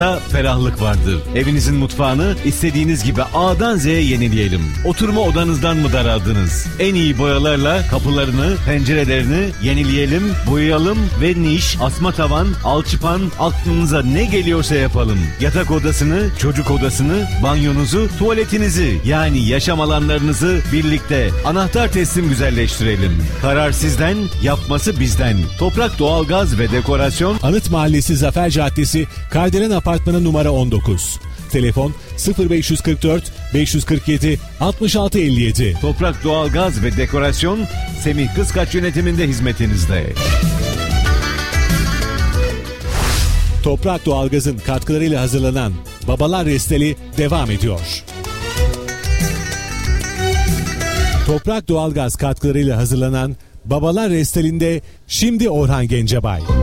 ferahlık vardır. Evinizin mutfağını istediğiniz gibi A'dan Z'ye yenileyelim. Oturma odanızdan mı daraldınız? En iyi boyalarla kapılarını, pencerelerini yenileyelim, boyayalım ve niş, asma tavan, alçıpan, aklınıza ne geliyorsa yapalım. Yatak odasını, çocuk odasını, banyonuzu, tuvaletinizi yani yaşam alanlarınızı birlikte anahtar teslim güzelleştirelim. Karar sizden, yapması bizden. Toprak Doğalgaz ve Dekorasyon, Anıt Mahallesi Zafer Caddesi, Kardelen Apartmanı numara 19. Telefon 0544 547 6657. Toprak Doğalgaz ve Dekorasyon, Semih Kıskaç yönetiminde hizmetinizde. Toprak Doğalgaz'ın katkılarıyla hazırlanan Babalar Resteli devam ediyor. Toprak Doğalgaz katkılarıyla hazırlanan Babalar Resteli'nde şimdi Orhan Gencebay.